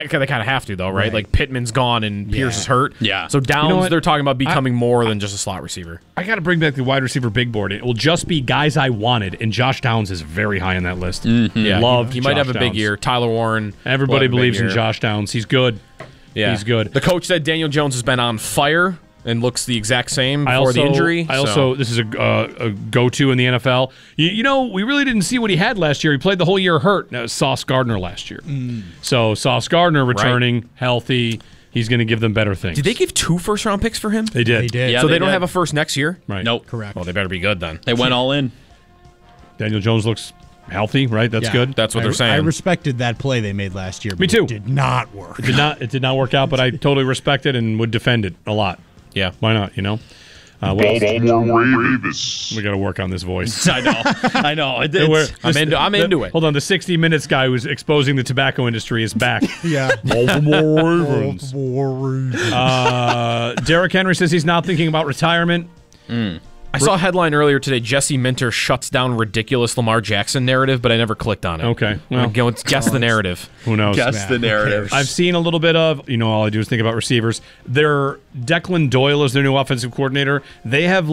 They kind of have to, though, right? Like, Pittman's gone and Pierce is hurt. Yeah. So Downs, You know they're talking about becoming more than just a slot receiver. I got to bring back the wide receiver big board. It will just be guys I wanted, and Josh Downs is very high on that list. Yeah, Love he might Josh have a big Downs. year. Tyler Warren. Everybody will have a big believes in year. Josh Downs. He's good. Yeah. He's good. The coach said Daniel Jones has been on fire and looks the exact same before the injury. This is a go-to in the NFL. You know, we really didn't see what he had last year. He played the whole year hurt. That was Sauce Gardner last year. So Sauce Gardner returning, healthy. He's going to give them better things. Did they give 2 first-round picks for him? They did. They did. Yeah, So they don't did. have a first next year? Right. Nope. Correct. Well, they better be good then. They went all in. Daniel Jones looks healthy, right? That's Yeah. good. That's what they're saying. I respected that play they made last year. But Me too. It did not work. It did not work out, but I totally respect it and would defend it a lot. Yeah. Why not, you know? What else? Baltimore Ravens. We got to work on this voice. I know. I know. I'm into it. Hold on, the 60 Minutes guy who's exposing the tobacco industry is back. Yeah. Baltimore Ravens. Derrick Henry says he's now thinking about retirement. I saw a headline earlier today, Jesse Minter shuts down ridiculous Lamar Jackson narrative, but I never clicked on it. Okay, well. Guess the narrative. Who knows? Guess the narrative. I've seen a little bit of, all I do is think about receivers. Declan Doyle is their new offensive coordinator. They have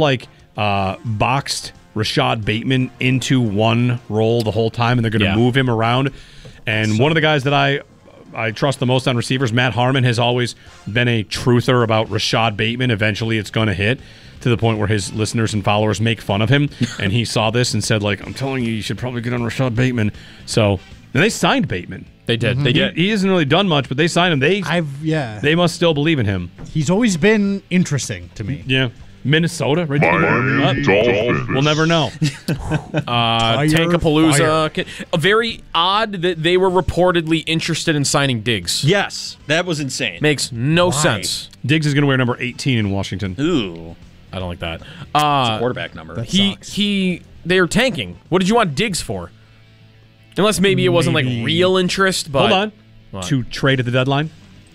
boxed Rashad Bateman into one role the whole time, and they're going to move him around. And one of the guys that I trust the most on receivers, Matt Harmon, has always been a truther about Rashad Bateman. Eventually it's going to hit to the point where his listeners and followers make fun of him. And he saw this and said, I'm telling you should probably get on Rashad Bateman. So, and they signed Bateman. They did. Mm-hmm. They did. He hasn't really done much, but they signed him. They must still believe in him. He's always been interesting to me. Yeah. Minnesota, right? Miami Dolphins. We'll never know. Tankapalooza. Very odd that they were reportedly interested in signing Diggs. Yes, that was insane. Makes no sense. Diggs is going to wear number 18 in Washington. Ooh, I don't like that. it's a quarterback number. They are tanking. What did you want Diggs for? Unless maybe it wasn't real interest, but Hold on. What? To trade at the deadline?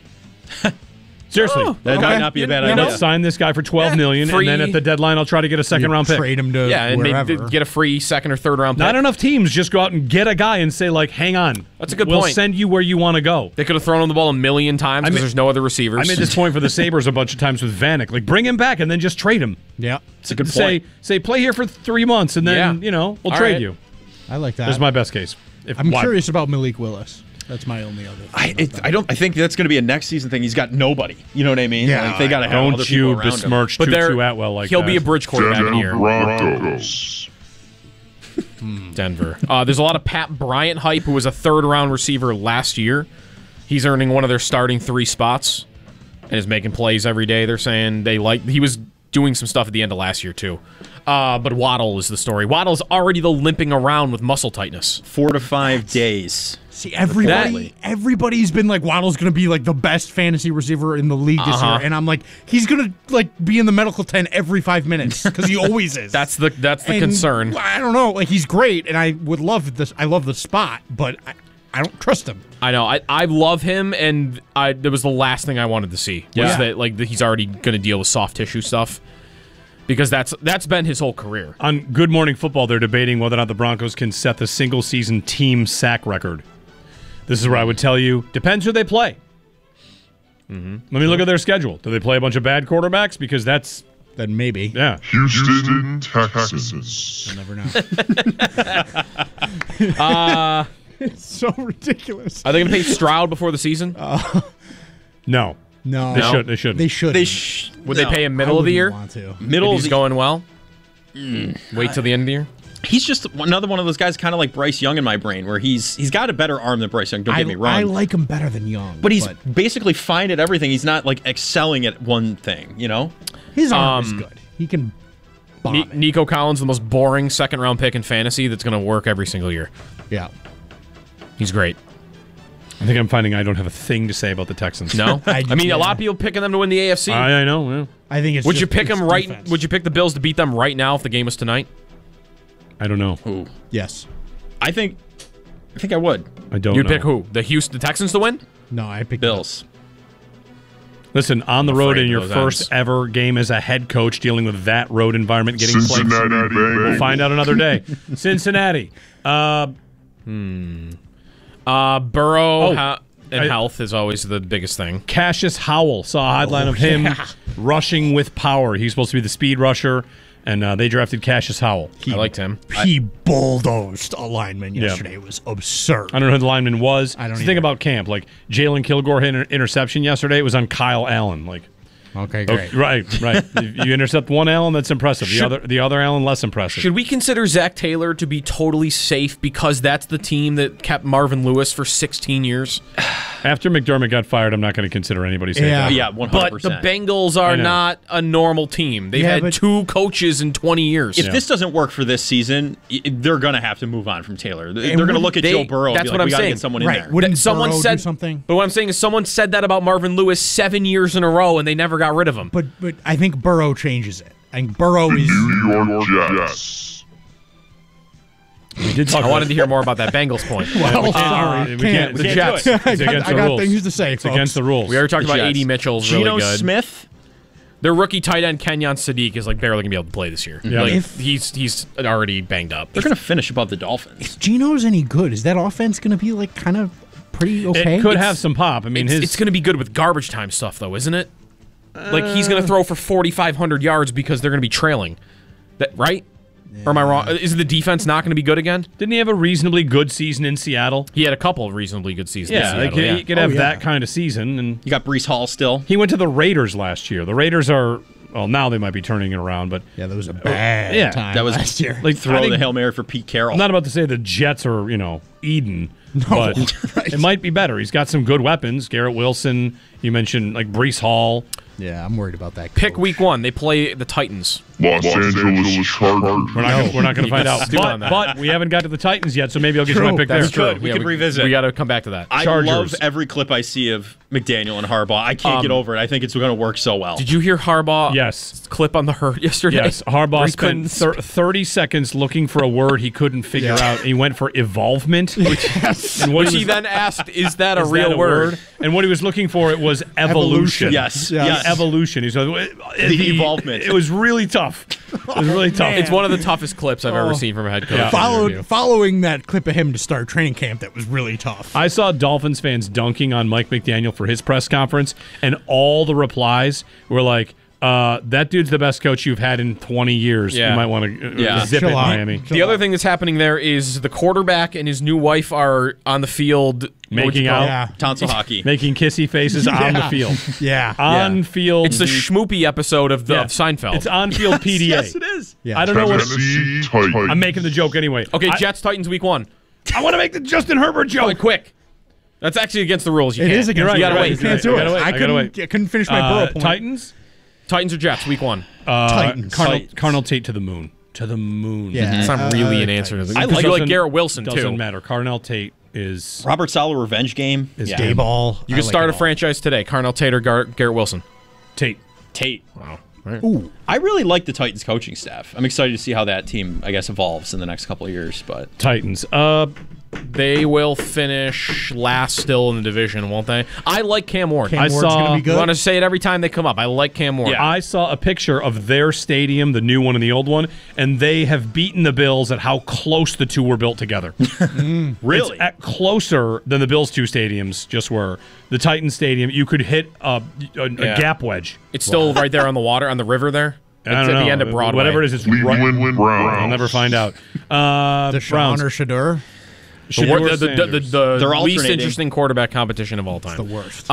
Seriously. That might not be a bad Let's idea. sign this guy for $12 million, free. and then at the deadline, I'll try to get a second-round pick. Trade him to and wherever. maybe get a free second or third round pick. Not enough teams just go out and get a guy and say, hang on. That's a good we'll point. Send you where you want to go. They could have thrown him the ball a million times because there's no other receivers. I made this point for the Sabres a bunch of times with Vanek. Bring him back and then just trade him. Yeah. It's a good point. Say play here for 3 months, and then, we'll All trade right. you. I like that. That's my best case. I'm curious about Malik Willis. That's my only other thing. I think that's going to be a next season thing. He's got nobody. You know what I mean? Yeah, They got to have other Don't people you around him. besmirch but Tutu Atwell like he'll that. be a bridge quarterback in Denver here. Broncos. Denver. There's a lot of Pat Bryant hype, who was a third-round receiver last year. He's earning one of their starting 3 spots and is making plays every day. They're saying he was doing some stuff at the end of last year, too. But Waddle is the story. Waddle's already limping around with muscle tightness. 4 to 5 days. See, everybody's been like, Waddle's going to be the best fantasy receiver in the league this year, and I'm like, he's going to be in the medical tent every 5 minutes because he always is. That's the concern. I don't know, he's great, and I would love this. I love the spot, but I don't trust him. I know. I love him, and that was the last thing I wanted to see. Was that he's already going to deal with soft tissue stuff. Because that's been his whole career. On Good Morning Football, they're debating whether or not the Broncos can set the single-season team sack record. This is where I would tell you, depends who they play. Mm-hmm. Let me look at their schedule. Do they play a bunch of bad quarterbacks? Because that's... Then maybe. Yeah. Houston Texans. You'll never know. It's so ridiculous. Are they going to pay Stroud before the season? No. No. They shouldn't. They should. Would they pay him middle of the year? Want to. If he's going well? Wait till the end of the year? He's just another one of those guys, kind of like Bryce Young in my brain, where he's got a better arm than Bryce Young. Don't get me wrong. I like him better than Young. But he's basically fine at everything. He's not excelling at one thing, His arm is good. He can bomb it. Nico Collins, the most boring second-round pick in fantasy that's going to work every single year. Yeah. He's great. I think I'm finding I don't have a thing to say about the Texans. No? A lot of people picking them to win the AFC. I know. Yeah. I think it's Would you pick it's them right? defense. Would you pick the Bills to beat them right now if the game was tonight? I don't know. Ooh. Yes. I think I would. I don't You'd know. pick who? The Texans to win? No, I picked Bills. Listen, on the road afraid in your of those first ends. ever game as a head coach dealing with that road environment, getting played. Cincinnati Bengals. We'll find out another day. Cincinnati. Burrow. and health is always the biggest thing. Cassius Howell, saw a headline of him rushing with power. He's supposed to be the speed rusher, and they drafted Cassius Howell. I liked him. He bulldozed a lineman yesterday. It was absurd. I don't know who the lineman was. I don't Think either. about camp. Like, Jalen Kilgore hit an interception yesterday. It was on Kyle Allen. Like, Okay, oh, great. right. You intercept one Allen, that's impressive. The other Allen, less impressive. Should we consider Zach Taylor to be totally safe because that's the team that kept Marvin Lewis for 16 years? After McDermott got fired, I'm not going to consider anybody safe. Yeah. Yeah, 100%. But the Bengals are know. not a normal team. They've Yeah, had but- 2 coaches in 20 years. If this doesn't work for this season, they're going to have to move on from Taylor. They're going to look at they- Joe Burrow and that's be like, what I'm we got to saying. get someone in Right. there. Wouldn't someone Burrow said do something? But what I'm saying is someone said that about Marvin Lewis 7 years in a row, and they never got rid of him. But I think Burrow changes it. I think Burrow is. New York Jets. We did talk I wanted to hear more about that Bengals point. Well, sorry. we can't. The can't Jets. do it. It's against the I got rules. things to say, It's folks. against the rules. We already talked The about Jets. A.D. Mitchell's Geno really good. Smith. Their rookie tight end Kenyon Sadiq is like barely gonna be able to play this year. Yeah. Like, If- he's already banged up. They're going to finish above the Dolphins. If Geno's any good, is that offense going to be like kind of pretty okay? It could have some pop. I mean, It's going to be good with garbage time stuff, though, isn't it? Like he's going to throw for 4,500 yards because they're going to be trailing. That right? Or am I wrong? Is the defense not going to be good again? Didn't he have a reasonably good season in Seattle? He had a couple of reasonably good seasons. Yeah, in like, Seattle, he could have yeah. that kind of season. And You got Brees Hall still. he went to the Raiders last year. The Raiders are, well, now they might be turning it around, but Yeah, that was a bad yeah, time that was last year. like Throw I think- the Hail Mary for Pete Carroll. I'm not about to say the Jets are, Eden, but it might be better. He's got some good weapons. Garrett Wilson, you mentioned like Brees Hall. Yeah, I'm worried about that. Pick coach. week 1. They play the Titans. Los Angeles Chargers. We're not going to find out. stew on that. But we haven't got to the Titans yet, so maybe I'll get True, you my pick that's there. good. We could revisit. We got to come back to that. I Chargers. love every clip I see of McDaniel and Harbaugh. I can't get over it. I think it's going to work so well. Did you hear Harbaugh? Yes. Clip on the hurt yesterday. Yes, Where Harbaugh he spent couldn't- 30 seconds looking for a word he couldn't figure out. He went for evolvement. And what Which he he was- then asked, "Is that a is real that word?" And what he was looking for, it was evolution. Yes. Yeah. Yes. Evolution. He's the evolvement. It was really tough. It was really tough. It's one of the toughest clips I've ever seen from a head coach. Yeah. interview. Following that clip of him to start training camp, that was really tough. I saw Dolphins fans dunking on Mike McDaniel for his press conference, and all the replies were like, that dude's the best coach you've had in 20 years. Yeah. You might want to Yeah. zip Chill it, out. Miami. The other thing that's happening there is the quarterback and his new wife are on the field Making out, Yeah, Tonsil hockey. making kissy faces on the field. yeah, On field. It's the schmoopy episode of yeah. of Seinfeld. It's on field PDA. Yes, it is. yeah. I don't know what. Tennessee Titans. I'm making the joke anyway. okay, I, Jets Titans week 1. I want to make the Justin Herbert joke. Oh, quick. That's actually against the rules. You It can't. is against. You're right, You gotta you're wait. right, You can't do you're it. right. I gotta wait. I couldn't finish my Burrow point. Titans. Titans or Jets week 1. Titans. Cardinal Tate to the moon. To the moon. Yeah. It's not really an answer. To the, I because like- you like Doesn't- Garrett Wilson Doesn't too. matter. Cardinal Tate is Robert Saleh revenge game. is Day ball. You can start a franchise today. Cardinal Tate or Garrett Wilson. Tate. Tate. Wow. Ooh, I really like the Titans coaching staff. I'm excited to see how that team, I guess, evolves in the next couple of years. But Titans. They will finish last still in the division, won't they? I like Cam Ward. Cam I Ward's saw- gonna be I good. want to say it every time they come up. I like Cam Ward. Yeah. I saw a picture of their stadium, the new one and the old one, and they have beaten the Bills at how close the two were built together. really, It's at closer than the Bills' two stadiums just were. The Titans Stadium, you could hit a gap wedge. It's still right there on the water, on the river there. It's I don't at know. the end of Broadway. Whatever it is, it's right. Cleveland Browns. I'll never find out. Deshaun Browns. or Shadur. The, wor- the, Sanders. the They're least alternating. interesting quarterback competition of all time. The worst.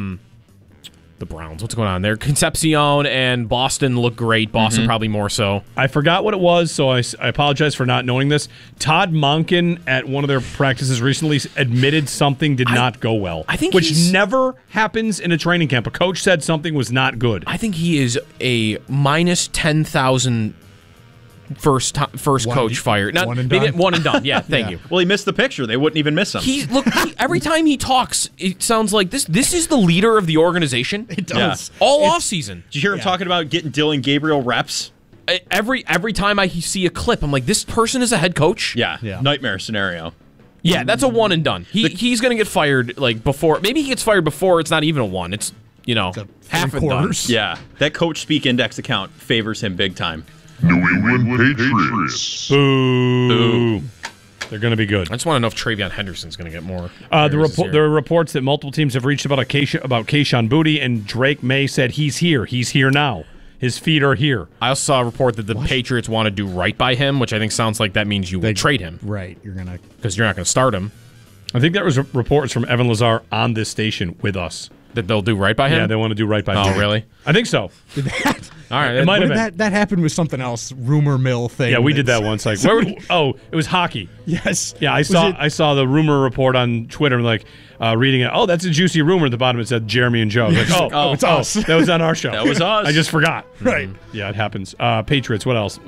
The Browns. What's going on there? Concepcion and Boston look great. Boston probably more so. I forgot what it was, so I apologize for not knowing this. Todd Monken at one of their practices recently admitted something did not go well. I think which he's- never happens in a training camp. A coach said something was not good. I think he is a minus 10,000 first One- coach fired. Not one and maybe done? one and done. Yeah, thank you. well, he missed the picture. They wouldn't even miss him. Every time he talks, it sounds like this is the leader of the organization. It does. All off season. Did you hear him talking about getting Dylan Gabriel reps? Every time I see a clip, I'm like, this person is a head coach. Yeah, Yeah. nightmare scenario. Yeah, that's a one and done. He's gonna get fired like before. Maybe he gets fired before it's not even a one. It's half and done. quarters. Yeah, that coach speak index account favors him big time. New England Patriots. Boo. They're going to be good. I just want to know if Travion Henderson's going to get more. There are reports that multiple teams have reached about Kayshon Boutte, and Drake May said he's here. He's here now. His feet are here. I also saw a report that the Patriots want to do right by him, which I think sounds like that means you would trade him. Right. You're going to. Because you're not going to start him. I think there was reports from Evan Lazar on this station with us. That they'll do right by him? Yeah, they want to do right by him. Oh, really? I think so. Did that? All right. It might have been. That happened with something else. Rumor mill thing. Yeah, we did that once. Like, it was hockey. Yes. Yeah, I saw the rumor report on Twitter. Like, reading it. Oh, that's a juicy rumor. At the bottom it said Jeremy and Joe. Like, it's us. That was on our show. That was us. I just forgot. Right. Yeah, it happens. Patriots. What else?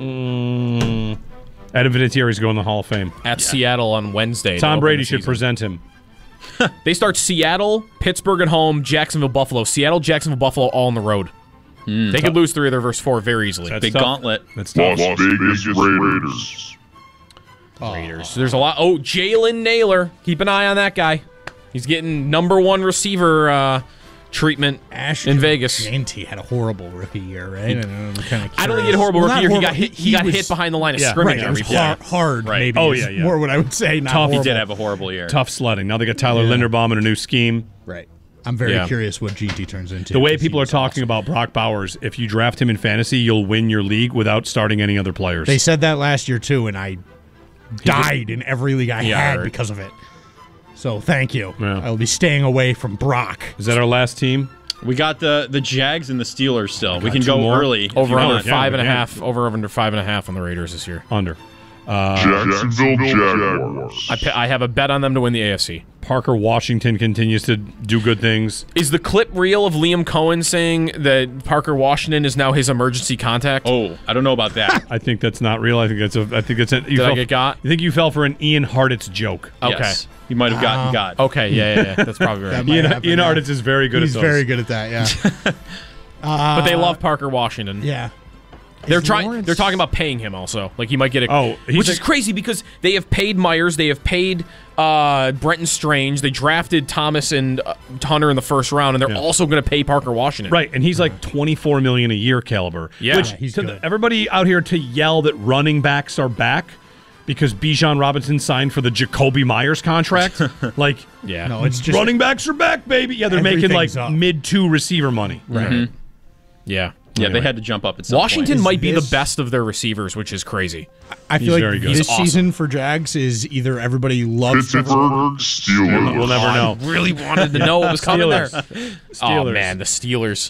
Adam Vinatieri's going to the Hall of Fame. At Seattle on Wednesday. Tom Brady should present him. They start Seattle, Pittsburgh at home, Jacksonville, Buffalo. Seattle, Jacksonville, Buffalo, all on the road. They could lose 3 of their first 4 very easily. That's Big tough. gauntlet. That's tough. Las Vegas Raiders. Raiders. So there's a lot. Oh, Jalen Naylor. Keep an eye on that guy. He's getting #1 receiver treatment in Vegas. Janty had a horrible rookie year, right? I don't think he had a horrible rookie year. He got hit behind the line of scrimmage. Right, it was hard, Right. maybe. Oh, is yeah. more what I would say. Not Tough. He horrible. did have a horrible year. Tough sledding. Now they got Tyler Linderbaum in a new scheme. Right. I'm very curious what GT turns into. The way people are talking about Brock Bowers, if you draft him in fantasy, you'll win your league without starting any other players. They said that last year, too, and I died in every league I had right. because of it. So thank you. Yeah. I will be staying away from Brock. Is that our last team? We got the Jags and the Steelers still. We can two go more. early. Over under want. Yeah, 5.5. Over under 5.5 on the Raiders this year. Under. Jacksonville Jaguars. I have a bet on them to win the AFC. Parker Washington continues to do good things. Is the clip real of Liam Cohen saying that Parker Washington is now his emergency contact? Oh, I don't know about that. I think that's not real. I think that's a. Did I get got? You think you fell for an Ian Hartitz joke? Okay. Yes. He might have gotten got. Okay, yeah. That's probably right. That might happen, Ian yeah. Hartitz is very good He's at those. very good at that, yeah. But they love Parker Washington. Yeah. They're Is trying. Lawrence- They're talking about paying him also. Like he might get a. Oh, he's which a- is crazy because they have paid Myers. They have paid Brenton Strange. They drafted Thomas and Hunter in the first round, and they're also going to pay Parker Washington. Right, and he's like $24 million a year caliber. Yeah. Which Yeah, he's to good. everybody out here to yell that running backs are back because Bijan Robinson signed for the Jacoby Myers contract. Like, Yeah. No, it's just running backs are back, baby. Yeah, they're making like Everything's up. mid-2 receiver money. right. Yeah. Yeah, Anyway. they had to jump up at some Washington point. might be the this- best of their receivers, which is crazy. I He's feel very like good. this He's awesome. season for Jags is either everybody loves Trevor Pittsburgh Steelers. We'll never know. I really wanted to know what was coming there. Steelers. Oh Steelers. man, the Steelers.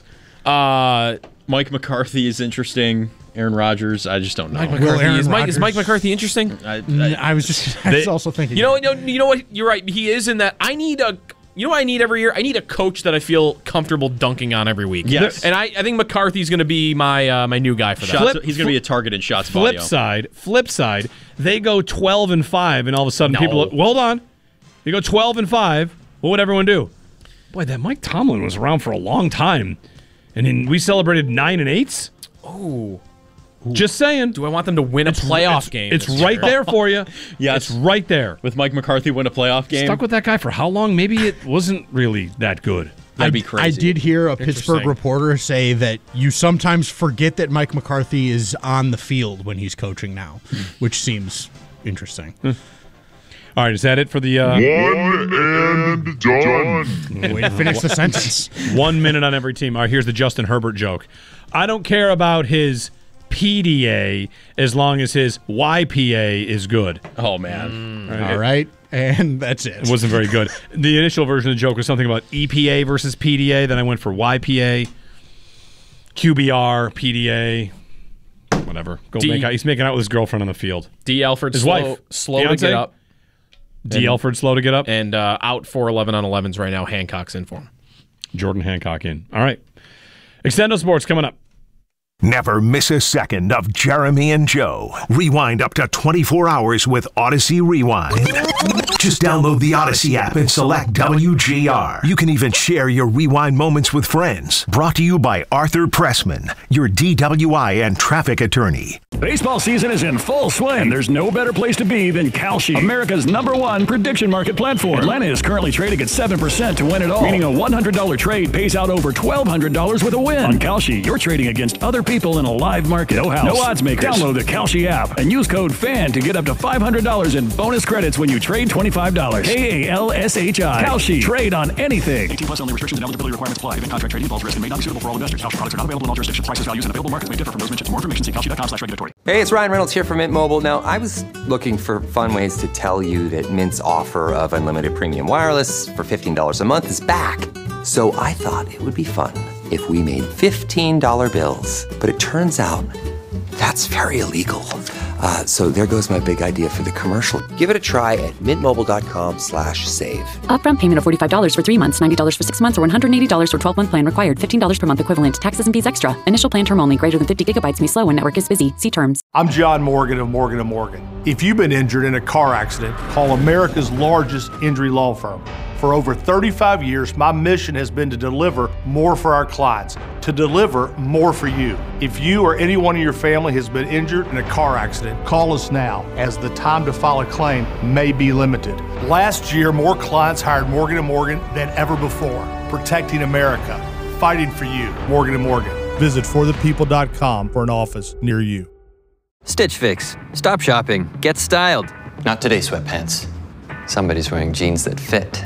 Mike McCarthy is interesting. Aaron Rodgers, I just don't know. Aaron Is Mike Rodgers- McCarthy interesting? I was also thinking. You know what? You're right. He is in that. I need a. You know what I need every year? I need a coach that I feel comfortable dunking on every week. Yes. And I think McCarthy's going to be my my new guy for that. Shots, he's going to be a target in shots Flip audio. side, they go 12-5, and all of a sudden people. Well, hold on, they go 12-5. What would everyone do? Boy, that Mike Tomlin was around for a long time, and then we celebrated 9 and 8s. Oh, Just saying, do I want them to win a playoff game? It's right there for you. Yes. It's right there. With Mike McCarthy win a playoff game. Stuck with that guy for how long? Maybe it wasn't really that good. That'd be crazy. I did hear a Pittsburgh Interesting. reporter say that you sometimes forget that Mike McCarthy is on the field when he's coaching now, which seems interesting. All right, is that it for the One and done. Way to finish the sentence. 1 minute on every team? All right, here's the Justin Herbert joke. I don't care about his PDA as long as his YPA is good. Oh, man. All right. And that's it. It wasn't very good. The initial version of the joke was something about EPA versus PDA. Then I went for YPA, QBR, PDA, whatever. He's making out with his girlfriend on the field. D. Alford His slow, wife. slow to Beyonce? get up D. Elford slow to get up. and out for 11 on 11s right now. Hancock's in for him. Jordan Hancock in. All right. Extendo Sports coming up. Never miss a second of Jeremy and Joe. Rewind up to 24 hours with Odyssey Rewind. Just download the Odyssey app and select WGR. You can even share your rewind moments with friends. Brought to you by Arthur Pressman, your DWI and traffic attorney. Baseball season is in full swing. There's no better place to be than Kalshi, America's #1 prediction market platform. Atlanta is currently trading at 7% to win it all, meaning a $100 trade pays out over $1,200 with a win. On Kalshi, you're trading against other people in a live market. No house, no odds makers. Download the Kalshi app and use code FAN to get up to $500 in bonus credits when you trade $25. KALSHI. Kalshi. Trade on anything. 18 plus only. Restrictions and eligibility requirements apply. Event contract trading involves risk and may not be suitable for all investors. Kalshi products are not available in all jurisdictions. Prices, values, and available markets may differ from those mentioned. For more information, see kalshi.com/regulatory. Hey, it's Ryan Reynolds here from Mint Mobile. Now, I was looking for fun ways to tell you that Mint's offer of unlimited premium wireless for $15 a month is back. So I thought it would be fun if we made $15 bills. But it turns out that's very illegal. So there goes my big idea for the commercial. Give it a try at mintmobile.com/save. Upfront payment of $45 for 3 months, $90 for 6 months, or $180 for 12-month plan required. $15 per month equivalent. Taxes and fees extra. Initial plan term only. Greater than 50 gigabytes may slow when network is busy. See terms. I'm John Morgan of Morgan & Morgan. If you've been injured in a car accident, call America's largest injury law firm. For over 35 years, my mission has been to deliver more for our clients, to deliver more for you. If you or anyone in your family has been injured in a car accident, call us now, as the time to file a claim may be limited. Last year, more clients hired Morgan & Morgan than ever before, protecting America, fighting for you. Morgan & Morgan. Visit forthepeople.com for an office near you. Stitch Fix. Stop shopping. Get styled. Not today, sweatpants. Somebody's wearing jeans that fit.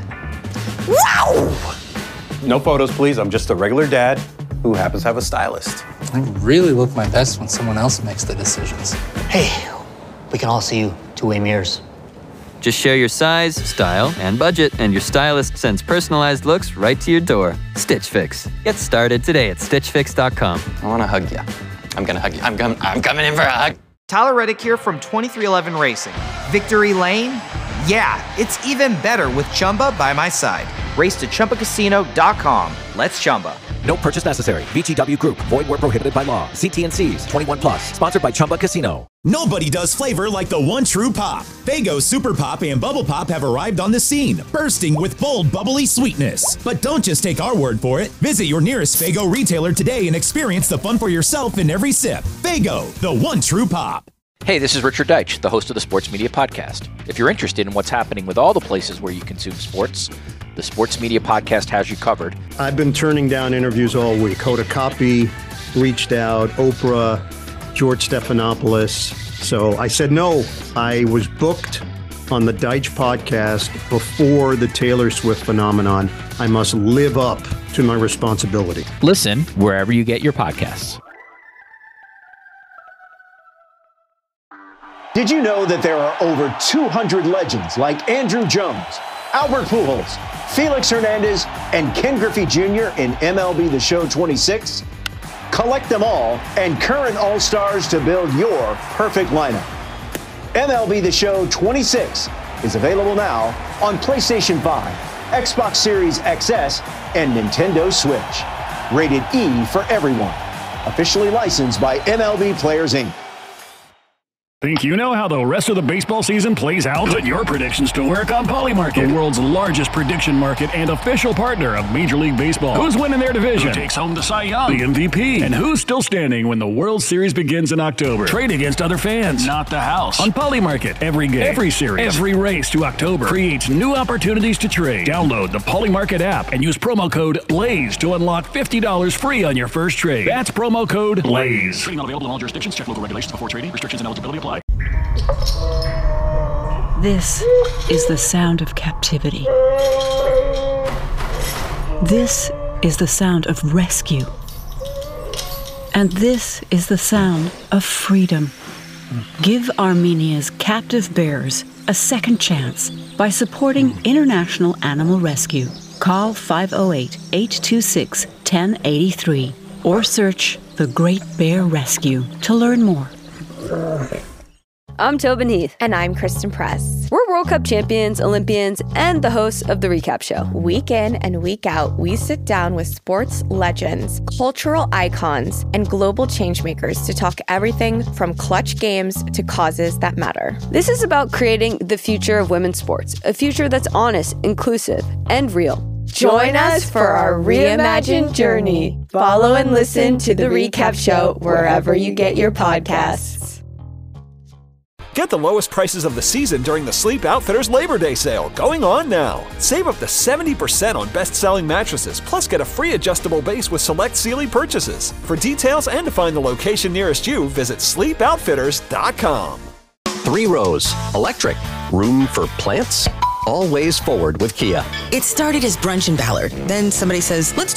Wow! No photos, please. I'm just a regular dad who happens to have a stylist. I really look my best when someone else makes the decisions. Hey, we can all see you two-way mirrors. Just share your size, style, and budget, and your stylist sends personalized looks right to your door. Stitch Fix. Get started today at StitchFix.com. I want to hug you. I'm going to hug you. I'm coming in for a hug. Tyler Reddick here from 2311 Racing. Victory Lane? Yeah, it's even better with Chumba by my side. Race to ChumbaCasino.com. Let's Chumba. No purchase necessary. VGW Group. Void where prohibited by law. See T&Cs. 21 plus. Sponsored by Chumba Casino. Nobody does flavor like the one true pop. Faygo Super Pop and Bubble Pop have arrived on the scene, bursting with bold, bubbly sweetness. But don't just take our word for it. Visit your nearest Faygo retailer today and experience the fun for yourself in every sip. Faygo, the one true pop. Hey, this is Richard Deitch, the host of the Sports Media Podcast. If you're interested in what's happening with all the places where you consume sports, the Sports Media Podcast has you covered. I've been turning down interviews all week. Hoda Kotb reached out, Oprah, George Stephanopoulos. So I said no. I was booked on the Deitch podcast before the Taylor Swift phenomenon. I must live up to my responsibility. Listen wherever you get your podcasts. Did you know that there are over 200 legends like Andrew Jones, Albert Pujols, Felix Hernandez, and Ken Griffey Jr. in MLB The Show 26? Collect them all and current All-Stars to build your perfect lineup. MLB The Show 26 is available now on PlayStation 5, Xbox Series XS, and Nintendo Switch. Rated E for everyone. Officially licensed by MLB Players, Inc. Think you know how the rest of the baseball season plays out? Put your predictions to work on Polymarket, the world's largest prediction market and official partner of Major League Baseball. Who's winning their division? Who takes home the Cy Young, the MVP? And who's still standing when the World Series begins in October? Trade against other fans, not the house. On Polymarket, every game, every series, every race to October creates new opportunities to trade. Download the Polymarket app and use promo code BLAZE to unlock $50 free on your first trade. That's promo code BLAZE. Trading not available in all jurisdictions. Check local regulations before trading. Restrictions and eligibility apply. This is the sound of captivity. This is the sound of rescue. And this is the sound of freedom. Give Armenia's captive bears a second chance by supporting International Animal Rescue. Call 508-826-1083 or search The Great Bear Rescue to learn more. I'm Tobin Heath. And I'm Kristen Press. We're World Cup champions, Olympians, and the hosts of The Recap Show. Week in and week out, we sit down with sports legends, cultural icons, and global changemakers to talk everything from clutch games to causes that matter. This is about creating the future of women's sports, a future that's honest, inclusive, and real. Join us for our reimagined journey. Follow and listen to The Recap Show wherever you get your podcasts. Get the lowest prices of the season during the Sleep Outfitters Labor Day sale, going on now. Save up to 70% on best-selling mattresses, plus get a free adjustable base with select Sealy purchases. For details and to find the location nearest you, visit sleepoutfitters.com. 3 rows, electric, room for plants. Always forward with Kia. It started as brunch in Ballard. Then somebody says, let's